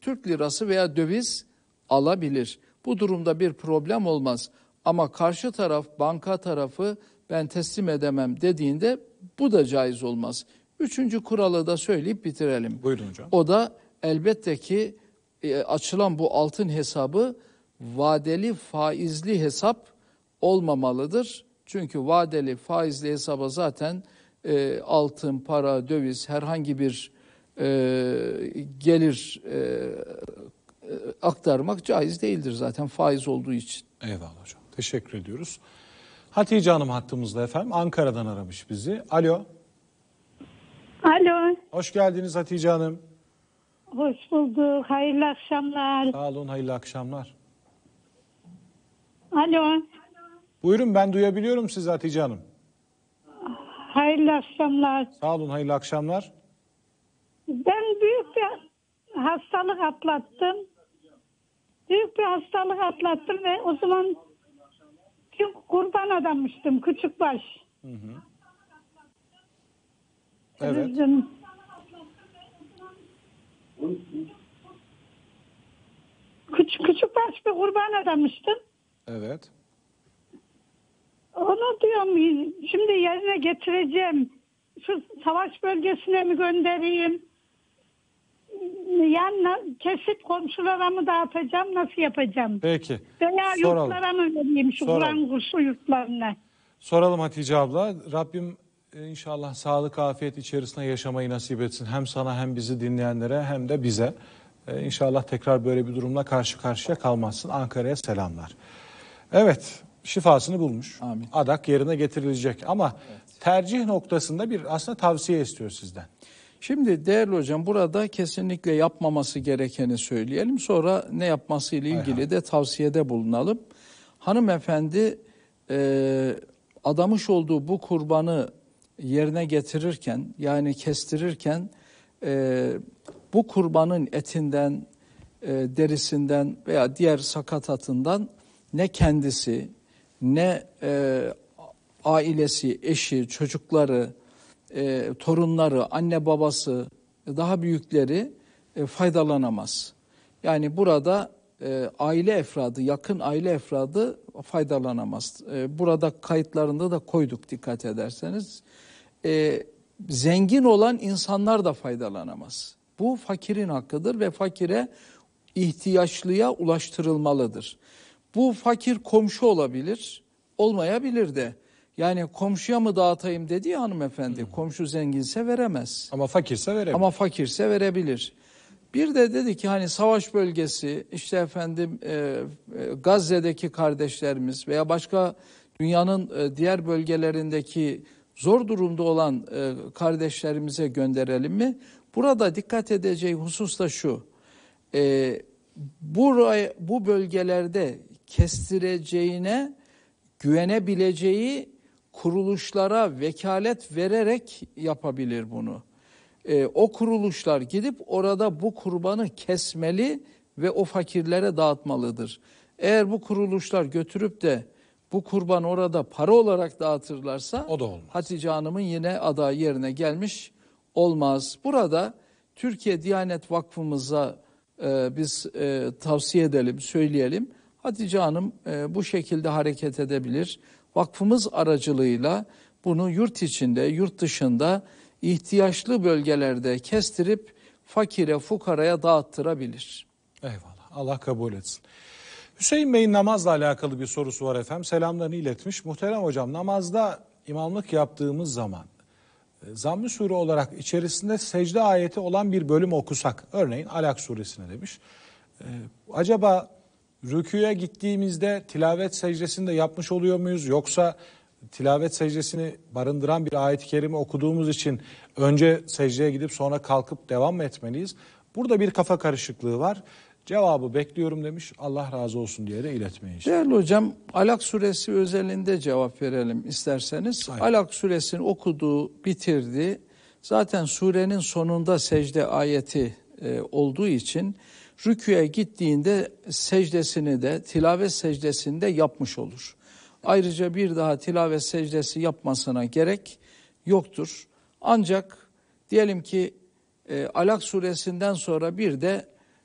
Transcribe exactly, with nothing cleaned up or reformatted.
Türk lirası veya döviz alabilir. Bu durumda bir problem olmaz. Ama karşı taraf, banka tarafı ben teslim edemem dediğinde bu da caiz olmaz. Üçüncü kuralı da söyleyip bitirelim. Buyurun hocam. O da elbette ki e, açılan bu altın hesabı vadeli faizli hesap olmamalıdır. Çünkü vadeli faizli hesaba zaten e, altın, para, döviz herhangi bir e, gelir e, aktarmak caiz değildir zaten faiz olduğu için. Eyvallah hocam. Teşekkür ediyoruz. Hatice Hanım hattımızda efendim. Ankara'dan aramış bizi. Alo. Alo. Hoş geldiniz Hatice Hanım. Hoş bulduk. Hayırlı akşamlar. Sağ olun, hayırlı akşamlar. Alo. Buyurun, ben duyabiliyorum sizi Hatice Hanım. Hayırlı akşamlar. Sağ olun, hayırlı akşamlar. Ben büyük bir hastalık atlattım. Büyük bir hastalık atlattım ve o zaman kurban adammıştım. Küçükbaş. Hı hı. Evet. Bizim Küçük, küçükbaş bir kurban adamıştım. Evet. Onu diyorum şimdi yerine getireceğim. Şu savaş bölgesine mi göndereyim? Yani kesip komşulara mı dağıtacağım? Nasıl yapacağım? Peki. Veya Soralım. yurtlara mı vereyim? Şu Kur'an kursu yurtlarına. Soralım Hatice abla. Rabbim İnşallah sağlık, afiyet içerisinde yaşamayı nasip etsin. Hem sana hem bizi dinleyenlere hem de bize. Ee, İnşallah tekrar böyle bir durumla karşı karşıya kalmazsın. Ankara'ya selamlar. Evet, şifasını bulmuş. Amin. Adak yerine getirilecek ama evet, tercih noktasında bir aslında tavsiye istiyor sizden. Şimdi değerli hocam burada kesinlikle yapmaması gerekeni söyleyelim. Sonra ne yapması ile ilgili Ayhan. de tavsiyede bulunalım. Hanımefendi e, adamış olduğu bu kurbanı yerine getirirken yani kestirirken e, bu kurbanın etinden, e, derisinden veya diğer sakatatından ne kendisi ne e, ailesi, eşi, çocukları, e, torunları, anne babası, daha büyükleri e, faydalanamaz. Yani burada e, aile efradı, yakın aile efradı faydalanamaz. E, burada kayıtlarında da koyduk dikkat ederseniz. E, zengin olan insanlar da faydalanamaz. Bu fakirin hakkıdır ve fakire, ihtiyaçlıya ulaştırılmalıdır. Bu fakir komşu olabilir, olmayabilir de. Yani komşuya mı dağıtayım dedi ya hanımefendi, hmm. komşu zenginse veremez. Ama fakirse verebilir. Ama fakirse verebilir. Bir de dedi ki hani savaş bölgesi, işte efendim e, e, Gazze'deki kardeşlerimiz veya başka dünyanın e, diğer bölgelerindeki zor durumda olan e, kardeşlerimize gönderelim mi? Burada dikkat edeceği husus da şu, e, buraya, bu bölgelerde kestireceğine güvenebileceği kuruluşlara vekalet vererek yapabilir bunu. E, o kuruluşlar gidip orada bu kurbanı kesmeli ve o fakirlere dağıtmalıdır. Eğer bu kuruluşlar götürüp de bu kurban orada para olarak dağıtırlarsa o da olmaz. Hatice Hanım'ın yine adayı yerine gelmiş olmaz. Burada Türkiye Diyanet Vakfımıza e, biz e, tavsiye edelim, söyleyelim. Hatice Hanım e, bu şekilde hareket edebilir. Vakfımız aracılığıyla bunu yurt içinde, yurt dışında ihtiyaçlı bölgelerde kestirip fakire, fukaraya dağıttırabilir. Eyvallah. Allah kabul etsin. Hüseyin Bey'in namazla alakalı bir sorusu var efendim. Selamlarını iletmiş. Muhterem hocam, namazda imamlık yaptığımız zaman Zamm-ı Sure olarak içerisinde secde ayeti olan bir bölüm okusak, örneğin Alak suresine demiş. Ee, acaba rüküye gittiğimizde tilavet secdesini de yapmış oluyor muyuz? Yoksa tilavet secdesini barındıran bir ayet-i kerime okuduğumuz için önce secdeye gidip sonra kalkıp devam mı etmeliyiz? Burada bir kafa karışıklığı var. Cevabı bekliyorum demiş. Allah razı olsun diye de iletmeyin. Değerli hocam, Alak suresi özelinde cevap verelim isterseniz. Aynen. Alak suresini okudu, bitirdi. Zaten surenin sonunda secde ayeti e, olduğu için rüküye gittiğinde secdesini de, tilavet secdesini de yapmış olur. Ayrıca bir daha tilavet secdesi yapmasına gerek yoktur. Ancak diyelim ki e, Alak suresinden sonra bir de